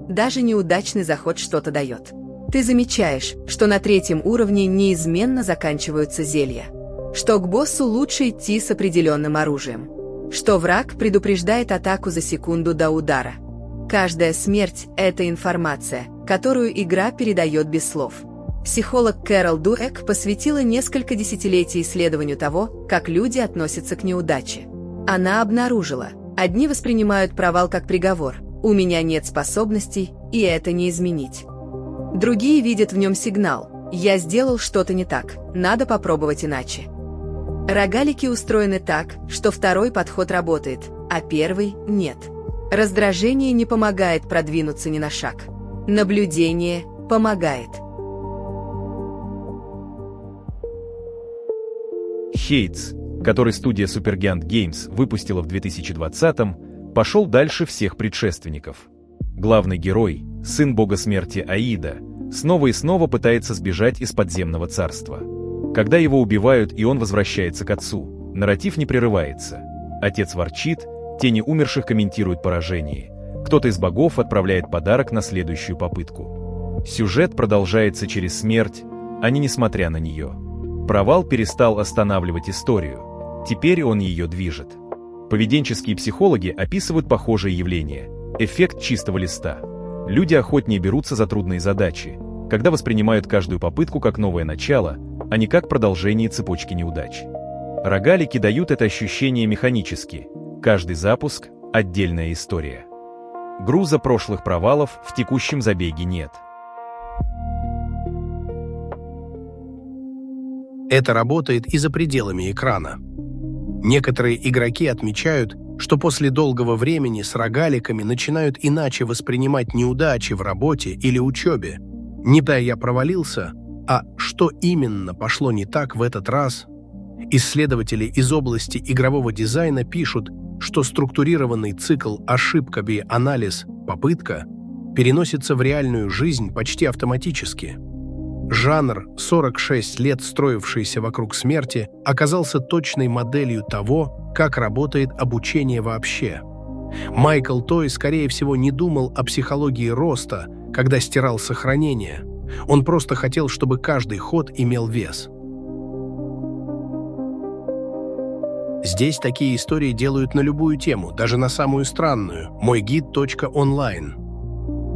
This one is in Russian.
даже неудачный заход что-то дает. Ты замечаешь, что на третьем уровне неизменно заканчиваются зелья, что к боссу лучше идти с определенным оружием, что враг предупреждает атаку за секунду до удара. Каждая смерть – это информация, которую игра передает без слов. Психолог Кэрол Дуэк посвятила несколько десятилетий исследованию того, как люди относятся к неудаче. Она обнаружила, одни воспринимают провал как приговор, у меня нет способностей, и это не изменить. Другие видят в нем сигнал, я сделал что-то не так, надо попробовать иначе. Рогалики устроены так, что второй подход работает, а первый – нет. Раздражение не помогает продвинуться ни на шаг. Наблюдение помогает. Хейтс, который студия Supergiant Games выпустила в 2020-м, пошел дальше всех предшественников. Главный герой, сын бога смерти Аида, снова и снова пытается сбежать из подземного царства. Когда его убивают и он возвращается к отцу, нарратив не прерывается. Отец ворчит, тени умерших комментируют поражение. Кто-то из богов отправляет подарок на следующую попытку. Сюжет продолжается через смерть, а не несмотря на нее. Провал перестал останавливать историю. Теперь он ее движет. Поведенческие психологи описывают похожее явление – эффект чистого листа. Люди охотнее берутся за трудные задачи, когда воспринимают каждую попытку как новое начало, а не как продолжение цепочки неудач. Рогалики дают это ощущение механически. Каждый запуск – отдельная история. Груза прошлых провалов в текущем забеге нет. Это работает и за пределами экрана. Некоторые игроки отмечают, что после долгого времени с рогаликами начинают иначе воспринимать неудачи в работе или учебе. Не да я провалился, а что именно пошло не так в этот раз. Исследователи из области игрового дизайна пишут, что структурированный цикл ошибка-анализ-попытка переносится в реальную жизнь почти автоматически. Жанр, 46 лет строившийся вокруг смерти, оказался точной моделью того, как работает обучение вообще. Майкл Той, скорее всего, не думал о психологии роста, когда стирал сохранение. Он просто хотел, чтобы каждый ход имел вес. Здесь такие истории делают на любую тему, даже на самую странную. Мойгид.онлайн.